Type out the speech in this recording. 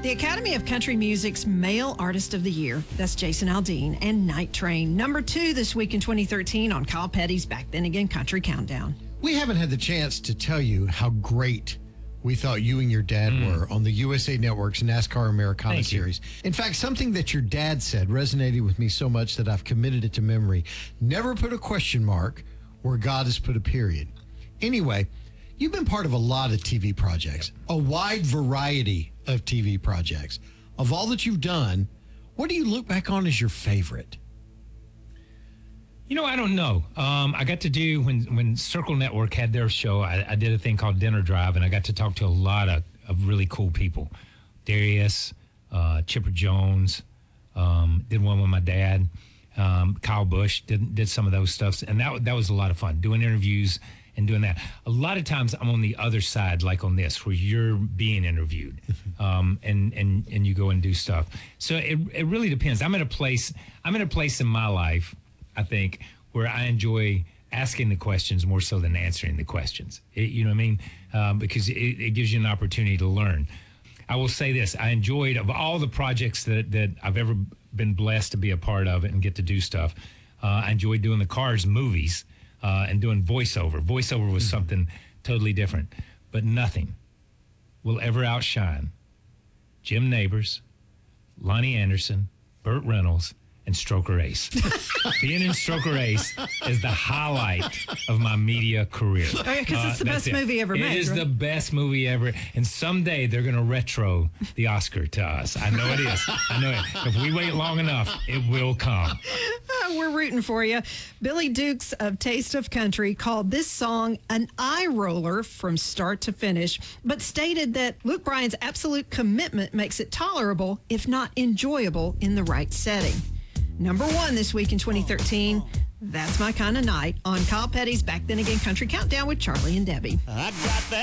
The Academy of Country Music's Male Artist of the Year, that's Jason Aldean, and Night Train, number 2 this week in 2013 on Kyle Petty's Back Then Again Country Countdown. We haven't had the chance to tell you how great we thought you and your dad were on the USA Network's NASCAR Americana series. In fact, something that your dad said resonated with me so much that I've committed it to memory. Never put a question mark where God has put a period. Anyway, you've been part of a lot of TV projects, a wide variety of TV projects. Of all that you've done, what do you look back on as your favorite? You know, I don't know. I got to do, when Circle Network had their show, I did a thing called Dinner Drive, and I got to talk to a lot of really cool people. Darius, Chipper Jones, did one with my dad. Kyle Busch did some of those stuffs, and that was a lot of fun, doing interviews and doing that. A lot of times I'm on the other side, like on this, where you're being interviewed, and you go and do stuff. So it really depends. I'm in a place in my life, I think, where I enjoy asking the questions more so than answering the questions. You know what I mean? Because it gives you an opportunity to learn. I will say this: I enjoyed, of all the projects that I've ever been blessed to be a part of and get to do stuff, I enjoyed doing the Cars movies and doing voiceover. Voiceover was something totally different, but nothing will ever outshine Jim Nabors, Lonnie Anderson, Burt Reynolds, and Stroker Ace. Being in Stroker Ace is the highlight of my media career. Because it's the best movie ever made. It is the best movie ever. And someday they're going to retro the Oscar to us. I know it is. I know it. If we wait long enough, it will come. We're rooting for you. Billy Dukes of Taste of Country called this song an eye roller from start to finish, but stated that Luke Bryan's absolute commitment makes it tolerable, if not enjoyable, in the right setting. Number 1 this week in 2013, That's My Kind of Night on Kyle Petty's Back Then Again Country Countdown with Charlie and Debbie. I got that.